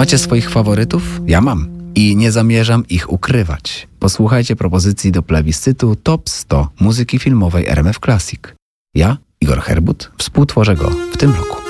Macie swoich faworytów? Ja mam. I nie zamierzam ich ukrywać. Posłuchajcie propozycji do plebiscytu Top 100 muzyki filmowej RMF Classic. Ja, Igor Herbut, współtworzę go w tym roku.